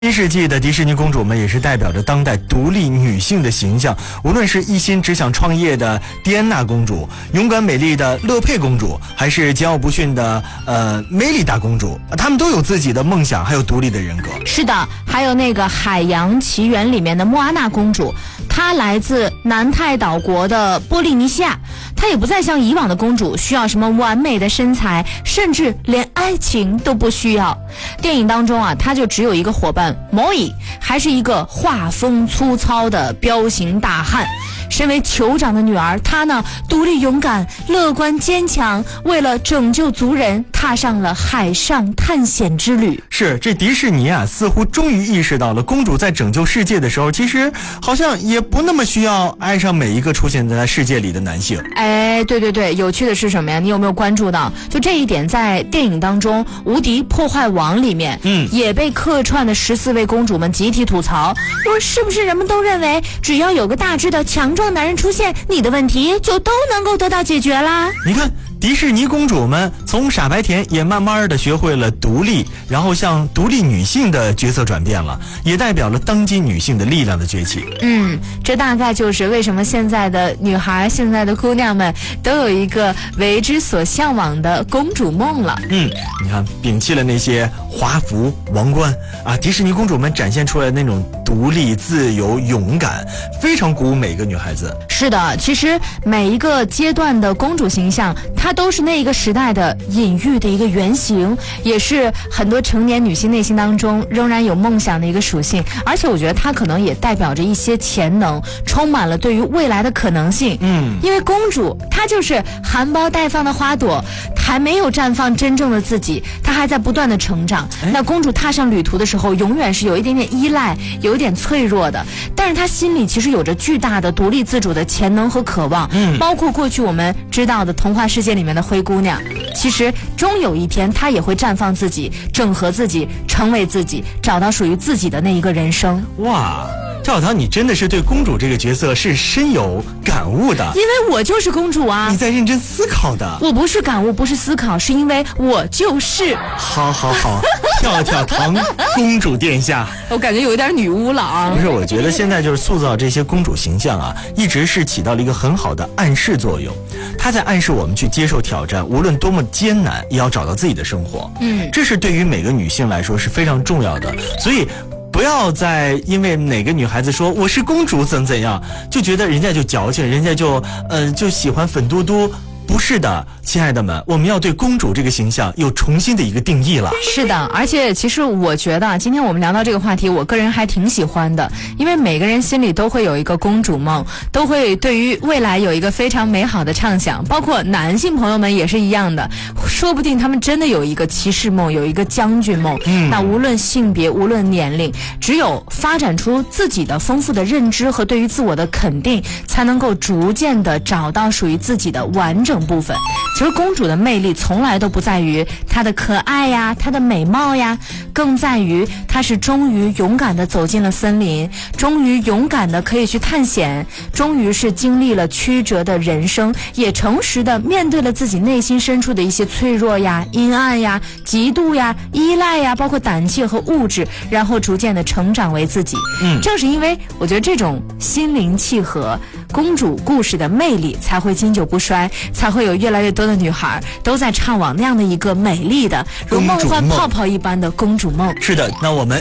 新世纪的迪士尼公主们也是代表着当代独立女性的形象，无论是一心只想创业的蒂安娜公主，勇敢美丽的乐佩公主，还是桀骜不驯的梅丽达公主，她们都有自己的梦想，还有独立的人格。 是的，还有那个《海洋奇缘》里面的莫阿娜公主，她来自南太岛国的波利尼西亚，她也不再像以往的公主需要什么完美的身材，甚至连爱情都不需要。电影当中啊，她就只有一个伙伴莫伊，还是一个画风粗糙的彪形大汉。身为酋长的女儿，她呢独立勇敢、乐观坚强，为了拯救族人，踏上了海上探险之旅。 是，这迪士尼啊，似乎终于意识到了，公主在拯救世界的时候，其实好像也不那么需要爱上每一个出现在世界里的男性。 哎，对，有趣的是什么呀？你有没有关注到？就这一点，在电影当中，《无敌破坏王》里面，也被客串的14位公主们集体吐槽，说是不是人们都认为，只要有个大只的强壮男人出现，你的问题就都能够得到解决啦？ 你看，迪士尼公主们从傻白甜也慢慢的学会了独立，然后向独立女性的角色转变了，也代表了当今女性的力量的崛起。 这大概就是为什么现在的女孩、现在的姑娘们都有一个为之所向往的公主梦了。 你看，摒弃了那些华服、王冠啊，迪士尼公主们展现出来的那种独立、自由、勇敢，非常鼓舞每个女孩子。 是的，其实每一个阶段的公主形象，它都是那一个时代的隐喻的一个原型，也是很多成年女性内心当中仍然有梦想的一个属性。而且我觉得它可能也代表着一些潜能，充满了对于未来的可能性。因为公主她就是含苞待放的花朵，还没有绽放真正的自己，她还在不断的成长。那公主踏上旅途的时候，永远是有一点点依赖，有一点脆弱的，但是她心里其实有着巨大的独立自主的潜能和渴望。包括过去我们知道的童话世界里面的灰姑娘，其实终有一天她也会绽放自己，整合自己，成为自己，找到属于自己的那一个人生。 哇，赵小棠，你真的是对公主这个角色是深有感悟的。 因为我就是公主啊。 你在认真思考的。 我不是感悟，不是思考，是因为我就是。 好，跳跳糖公主殿下。 我感觉有一点女巫了啊。 不是，我觉得现在就是塑造这些公主形象啊，一直是起到了一个很好的暗示作用。它在暗示我们去接受挑战，无论多么艰难，也要找到自己的生活。这是对于每个女性来说是非常重要的。所以不要再因为哪个女孩子说我是公主怎样，就觉得人家就矫情，人家就喜欢粉嘟嘟。不是的，亲爱的们，我们要对公主这个形象有重新的一个定义了。 是的，而且其实我觉得今天我们聊到这个话题，我个人还挺喜欢的，因为每个人心里都会有一个公主梦，都会对于未来有一个非常美好的畅想，包括男性朋友们也是一样的，说不定他们真的有一个骑士梦，有一个将军梦。那无论性别，无论年龄，只有发展出自己的丰富的认知和对于自我的肯定，才能够逐渐的找到属于自己的完整部分。其实公主的魅力从来都不在于她的可爱呀，她的美貌呀，更在于她是终于勇敢的走进了森林，终于勇敢的可以去探险，终于是经历了曲折的人生，也诚实的面对了自己内心深处的一些脆弱呀、阴暗呀、嫉妒呀、依赖呀，包括胆怯和物质，然后逐渐的成长为自己。正是因为我觉得这种心灵契合，公主故事的魅力才会经久不衰，才会有越来越多的女孩都在畅往那样的一个美丽的如梦幻泡泡一般的公主梦。 是的，那我们